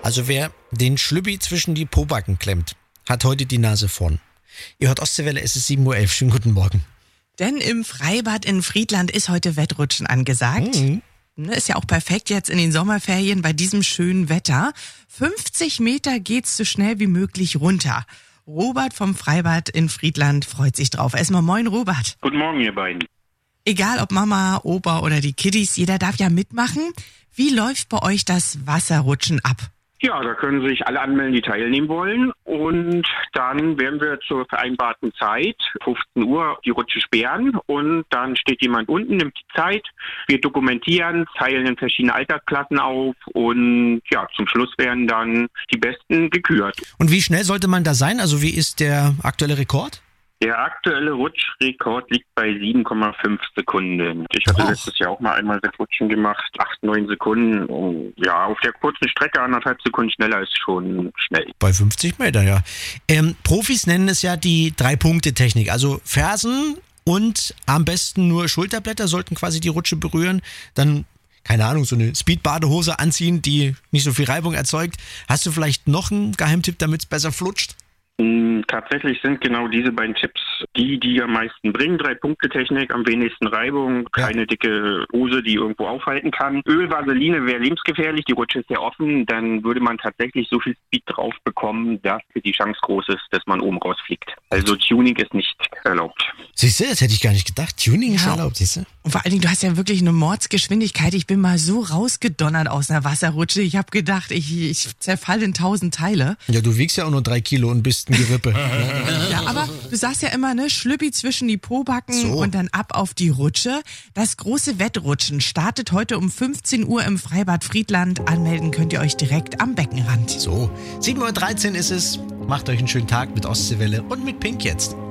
Also wer den Schlüppi zwischen die Pobacken klemmt, hat heute die Nase vorn. Ihr hört Ostseewelle, es ist 7:11 Uhr. Schönen guten Morgen. Denn im Freibad in Friedland ist heute Wettrutschen angesagt. Ist ja auch perfekt jetzt in den Sommerferien bei diesem schönen Wetter. 50 Meter geht's so schnell wie möglich runter. Robert vom Freibad in Friedland freut sich drauf. Erstmal moin, Robert. Guten Morgen, ihr beiden. Egal ob Mama, Opa oder die Kiddies, jeder darf ja mitmachen. Wie läuft bei euch das Wasserrutschen ab? Ja, da können sich alle anmelden, die teilnehmen wollen. Und dann werden wir zur vereinbarten Zeit, 15 Uhr, die Rutsche sperren. Und dann steht jemand unten, nimmt die Zeit. Wir dokumentieren, teilen in verschiedene Altersklassen auf. Und ja, zum Schluss werden dann die Besten gekürt. Und wie schnell sollte man da sein? Also wie ist der aktuelle Rekord? Der aktuelle Rutschrekord liegt bei 7,5 Sekunden. Ich hatte letztes Jahr auch mal einmal Wettrutschen gemacht, 8, 9 Sekunden. Und ja, auf der kurzen Strecke 1,5 Sekunden schneller ist schon schnell. Bei 50 Meter, ja. Profis nennen es ja die 3-Punkte-Technik. Also Fersen und am besten nur Schulterblätter sollten quasi die Rutsche berühren. Dann, keine Ahnung, so eine Speed-Badehose anziehen, die nicht so viel Reibung erzeugt. Hast du vielleicht noch einen Geheimtipp, damit es besser flutscht? Tatsächlich sind genau diese beiden Tipps die am meisten bringen. 3-Punkte-Technik, am wenigsten Reibung, keine dicke Hose, die irgendwo aufhalten kann. Öl, Vaseline wäre lebensgefährlich, die Rutsche ist sehr offen, dann würde man tatsächlich so viel Speed drauf bekommen, dass die Chance groß ist, dass man oben rausfliegt. Also Tuning ist nicht erlaubt. Siehst du, das hätte ich gar nicht gedacht. Tuning ist erlaubt, siehst du? Und vor allen Dingen, du hast ja wirklich eine Mordsgeschwindigkeit. Ich bin mal so rausgedonnert aus einer Wasserrutsche. Ich habe gedacht, ich zerfalle in 1000 Teile. Ja, du wiegst ja auch nur 3 Kilo und bist ein Gerippe. Ja, aber du sagst ja immer, ne, Schlüppi zwischen die Pobacken und dann ab auf die Rutsche. Das große Wettrutschen startet heute um 15 Uhr im Freibad Friedland. Anmelden könnt ihr euch direkt am Beckenrand. So, 7:13 Uhr ist es. Macht euch einen schönen Tag mit Ostseewelle und mit Pink jetzt.